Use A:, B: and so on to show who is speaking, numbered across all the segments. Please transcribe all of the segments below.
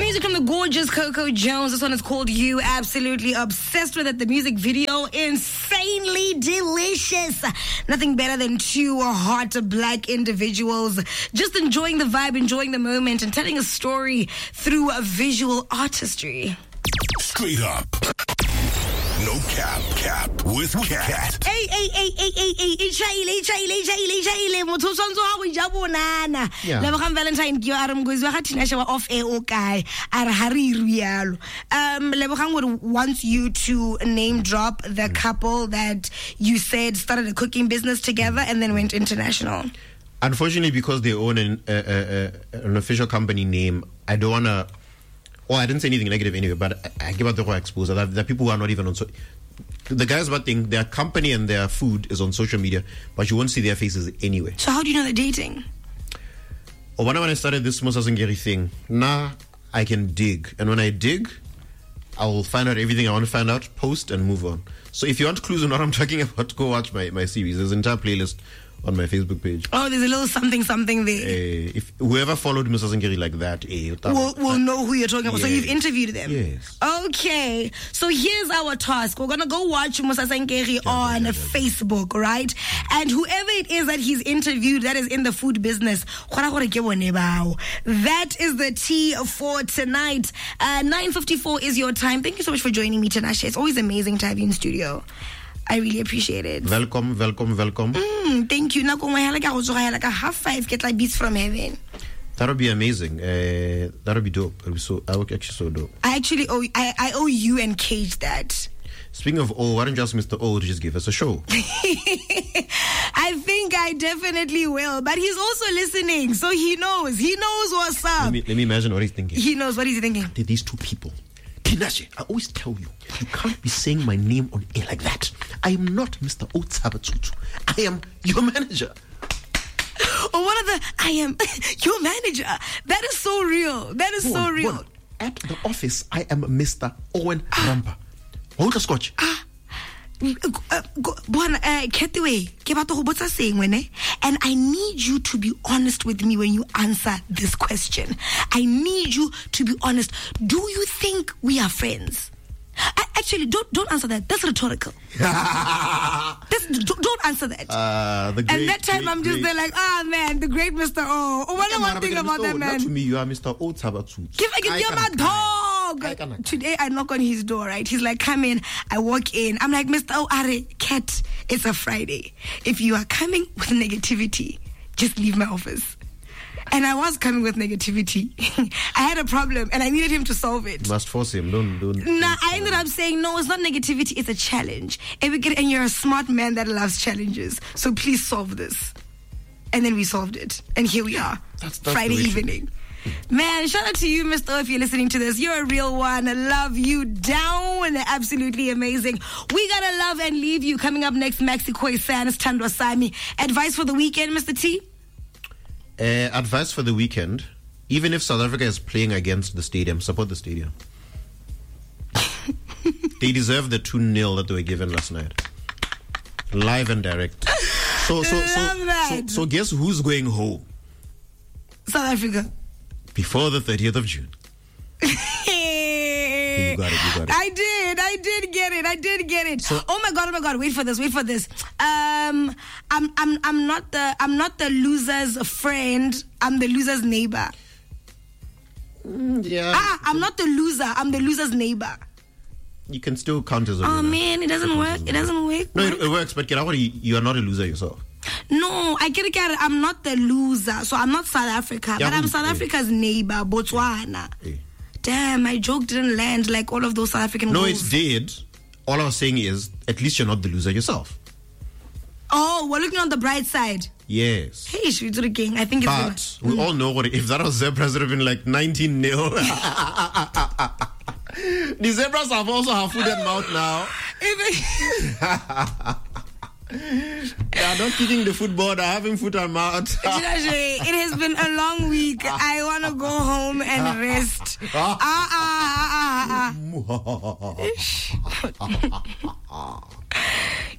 A: music from the gorgeous Coco Jones. This one is called You. Absolutely obsessed with it. The music video, insanely delicious. Nothing better than two hot black individuals just enjoying the vibe, enjoying the moment, and telling a story through a visual artistry.
B: Straight up. No cap with Cat.
A: Hey, motho o tshwanetse ga go ja bonana lebogang Valentine ke yo a re mokozi wa ga Tinashe wa off air o kae a re ha re irialo lebogang would want you to name drop the couple that you said started a cooking business together and then went international.
C: Unfortunately, because they own an official company name, I don't want to. Well, I didn't say anything negative anyway, but I give out the raw exposure. There are people who are not even on. The guys but think their company and their food is on social media, but you won't see their faces anyway.
A: So how do you know they're dating?
C: When I started this Musa Zangeri thing, now I can dig. And when I dig, I will find out everything I want to find out, post, and move on. So if you want clues on what I'm talking about, go watch my series. There's an entire playlist on my Facebook page.
A: Oh, there's a little something there.
C: If whoever followed Musa Zangeri like that,
A: will know who you're talking about.
C: Yes.
A: So you've interviewed them.
C: Yes.
A: Okay. So here's our task. We're gonna go watch Musa Zangeri on Facebook, right? And whoever it is that he's interviewed that is in the food business, that is the tea for tonight. 9:54 is your time. Thank you so much for joining me, Tinashe. It's always amazing to have you in studio. I really appreciate it.
C: Welcome.
A: Thank you. Now, like 5:30 get like beats from heaven.
C: That would be amazing. That would be dope. I would actually so dope.
A: I owe you and Cage that.
C: Speaking of O, why don't you ask Mr. O to just give us a show?
A: I think I definitely will. But he's also listening, so he knows. He knows what's up.
C: Let me imagine what he's thinking.
A: He knows what he's thinking.
C: These two people. Tinashe, I always tell you, you can't be saying my name on air like that. I am not Mr. O Tsabatsutu. I am your manager.
A: I am your manager. That is so real. That is so real.
C: At the office, I am Mr. Owen Rampa. Hold the scotch.
A: And I need you to be honest with me when you answer this question. I need you to be honest. Do you think we are friends? Actually, don't answer that. That's rhetorical. Don't answer that. And that time I'm just there like, man, the great Mr. O. One thing about that man.
C: Not to me, you are Mr. O Tabatsu.
A: Give my dog. Today I knock on his door, right? He's like, come in. I walk in. I'm like, Mr. O, Cat, it's a Friday. If you are coming with negativity, just leave my office. And I was coming with negativity. I had a problem and I needed him to solve it.
C: You must force him. Don't.
A: I ended up saying, no, it's not negativity, it's a challenge. And you're a smart man that loves challenges. So please solve this. And then we solved it. And here we are. That's Friday evening. Man, shout out to you, Mr. O, if you're listening to this. You're a real one. I love you down. Absolutely amazing. We gotta love and leave you. Coming up next, Maxi Khoisan, Thandwa Sami. Advice for the weekend, Mr. T?
C: Advice for the weekend: even if South Africa is playing against the stadium, support the stadium. They deserve the 2-0 that they were given last night, live and direct. So guess who's going home?
A: South Africa.
C: Before the 30th of June. You got it.
A: I did get it. So, oh my god, wait for this. I'm not the loser's friend, I'm the loser's neighbor.
C: Yeah.
A: I'm not the loser, I'm the loser's neighbor.
C: You can still count as a loser.
A: Oh man, it doesn't work.
C: No, it works, but you are not a loser yourself.
A: No, I get it. I'm not the loser, so I'm not South Africa, but I'm South Africa's neighbor, Botswana. Damn, my joke didn't land like all of those South African
C: No,
A: goals.
C: it did. All I was saying is, at least you're not the loser yourself.
A: Oh, we're looking on the bright side.
C: Yes.
A: Hey, Shvitsuru King, I think
C: it's... But we all know what... If that was Zebras, it would have been like 19-0. The Zebras have also have food and mouth now. They are not kicking the football, they're having foot and mouth.
A: It has been a long week. I want to go home and rest.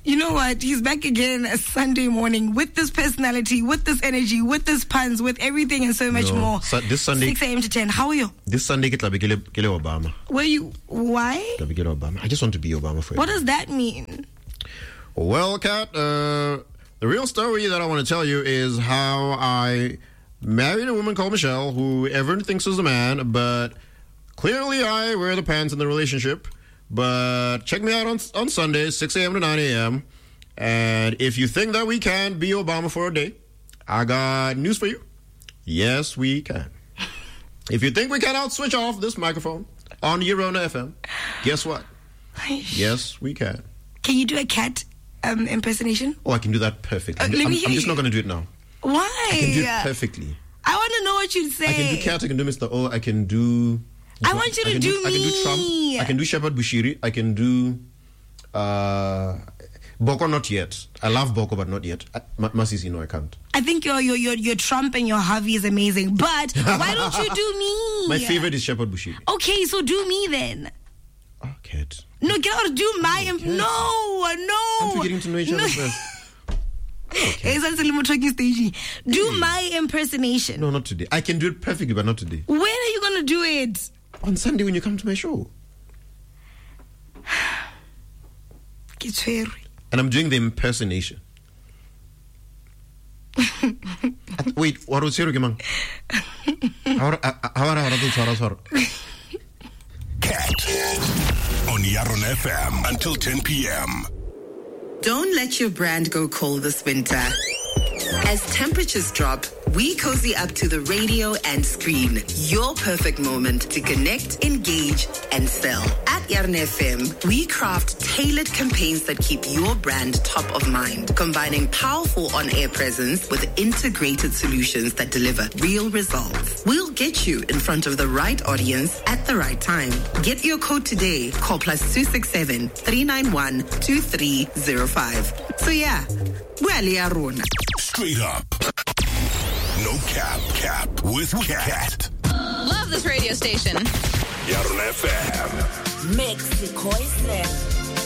A: You know what? He's back again a Sunday morning with this personality, with this energy, with this puns, with everything and so much more.
C: This Sunday,
A: 6 a.m. to 10. How are you?
C: This Sunday, get Obama.
A: Were you? Why?
C: Obama. I just want to be Obama for you.
A: What does that mean?
C: Well, Kat, the real story that I want to tell you is how I married a woman called Michelle, who everyone thinks is a man, but clearly I wear the pants in the relationship. But check me out on Sundays, 6 a.m. to 9 a.m. And if you think that we can be Obama for a day, I got news for you. Yes, we can. If you think we can switch off this microphone on Yerona FM, guess what? Yes, we can.
A: Can you do a cat impersonation?
C: Oh, I can do that perfectly. I'm just not going to do it now.
A: Why?
C: I can do it perfectly.
A: I want to know what you'd say.
C: I can do cat, I can do Mr. O, I can do...
A: I want you to do me.
C: I can do Trump. I can do Shepherd Bushiri. I can do Boko, not yet. I love Boko, but not yet. Masisi, no, I can't.
A: I think your Trump and your Harvey is amazing, but why don't you do me?
C: My favorite is Shepherd Bushiri.
A: Okay, so do me then.
C: Oh, Kat.
A: No, get out. Do my... No.
C: Aren't we getting to know each other first? Okay.
A: Do my impersonation.
C: No, not today. I can do it perfectly, but not today.
A: When are you going to do it?
C: On Sunday when you come to my show. And I'm doing the impersonation. Wait, what was your Cat
B: on Yaron FM until 10 p.m.
D: Don't let your brand go cold this winter. As temperatures drop, we cozy up to the radio and screen. Your perfect moment to connect, engage, and sell. At Yarn FM, we craft tailored campaigns that keep your brand top of mind, combining powerful on-air presence with integrated solutions that deliver real results. We'll get you in front of the right audience at the right time. Get your code today. Call +267 391 2305. So yeah, well, Yarona.
B: Straight up. No cap with Cat.
E: Love this radio station.
B: Yaron FM.
F: Mexico is there.